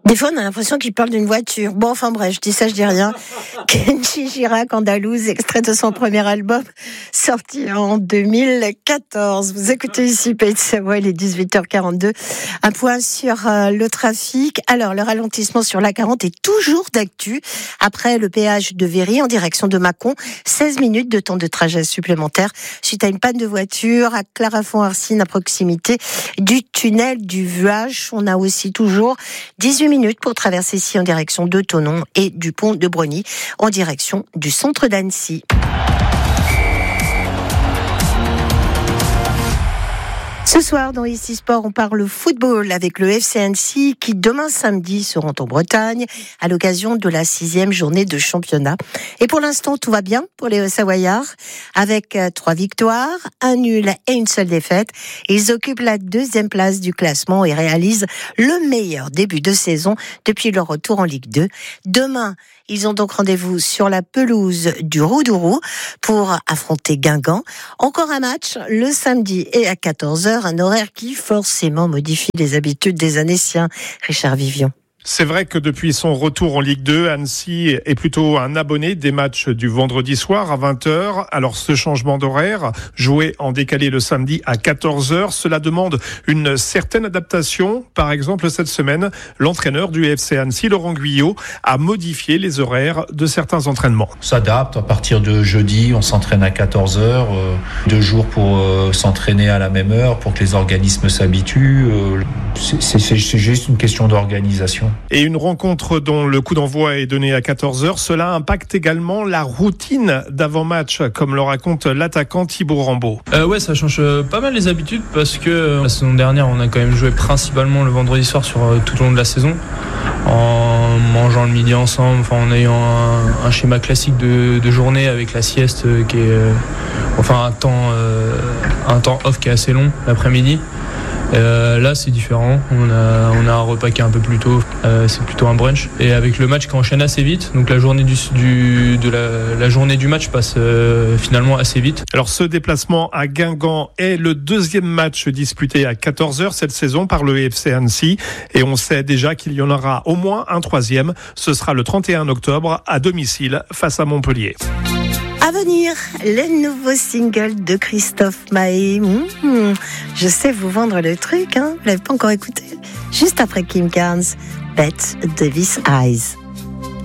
Des fois, on a l'impression qu'il parle d'une voiture. Bon, enfin bref, je dis ça, je dis rien. Kenji Girac, andalouse, extrait de son premier album, sorti en 2014. Vous écoutez ici Pays de Savoie, il est 18h42. Un point sur le trafic. Alors, le ralentissement sur l'A40 est toujours d'actu. Après le péage de Véry en direction de Mâcon, 16 minutes de temps de trajet supplémentaire suite à une panne de voiture à Clarafond-Arcine, à proximité du tunnel du Vuage. On a aussi toujours 18 minutes pour traverser ici en direction de Thonon et du pont de Brogny en direction du centre d'Annecy. Ce soir, dans Ici Sport, on parle football avec le FC Annecy qui, demain samedi, seront en Bretagne à l'occasion de la 6e journée de championnat. Et pour l'instant, tout va bien pour les Savoyards. Avec 3 victoires, un nul et une seule défaite. Ils occupent la 2e place du classement et réalisent le meilleur début de saison depuis leur retour en Ligue 2. Demain, ils ont donc rendez-vous sur la pelouse du Roudourou pour affronter Guingamp. Encore un match le samedi et à 14h, un horaire qui forcément modifie les habitudes des Annéciens. Richard Vivion. C'est vrai que depuis son retour en Ligue 2, Annecy est plutôt un abonné des matchs du vendredi soir à 20h. Alors ce changement d'horaire, joué en décalé le samedi à 14h, cela demande une certaine adaptation. Par exemple, cette semaine, l'entraîneur du FC Annecy, Laurent Guyot, a modifié les horaires de certains entraînements. On s'adapte. À partir de jeudi, on s'entraîne à 14h. 2 jours pour s'entraîner à la même heure, pour que les organismes s'habituent. C'est juste une question d'organisation. Et une rencontre dont le coup d'envoi est donné à 14h, cela impacte également la routine d'avant-match, comme le raconte l'attaquant Thibaut Rambaud. Ouais, ça change pas mal les habitudes parce que la saison dernière, on a quand même joué principalement le vendredi soir sur tout au long de la saison, en mangeant le midi ensemble, en ayant un schéma classique de journée avec la sieste qui est un temps off qui est assez long l'après-midi. Là c'est différent, on a un repas qui est un peu plus tôt, c'est plutôt un brunch, et avec le match qui enchaîne assez vite, donc la journée la journée du match passe finalement assez vite. Alors ce déplacement à Guingamp est le 2e match disputé à 14h cette saison par le FC Annecy, et on sait déjà qu'il y en aura au moins un 3e, ce sera le 31 octobre à domicile face à Montpellier. À venir, le nouveau single de Christophe Maé. Je sais vous vendre le truc, hein. Vous l'avez pas encore écouté. Juste après Kim Carnes, Bet Davis Eyes.